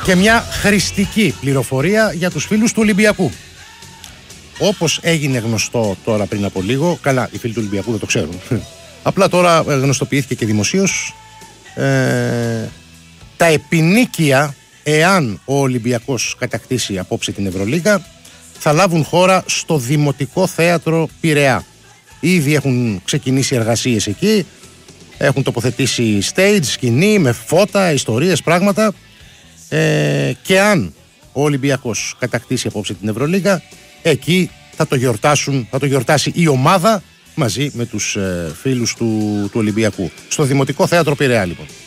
Και μια χρηστική πληροφορία για τους φίλους του Ολυμπιακού. Όπως έγινε γνωστό τώρα πριν από λίγο, καλά, οι φίλοι του Ολυμπιακού δεν το ξέρουν. Απλά τώρα γνωστοποιήθηκε και δημοσίως, τα επινίκια, εάν ο Ολυμπιακός κατακτήσει απόψε την Ευρωλίγα, θα λάβουν χώρα στο Δημοτικό Θέατρο Πειραιά. Ήδη έχουν ξεκινήσει εργασίες εκεί, έχουν τοποθετήσει stage, σκηνή με φώτα, ιστορίες, πράγματα, και αν ο Ολυμπιακός κατακτήσει απόψε την Ευρωλίγα, εκεί θα το γιορτάσει η ομάδα μαζί με τους φίλους του Ολυμπιακού. Στο Δημοτικό Θέατρο Πειραιά, λοιπόν.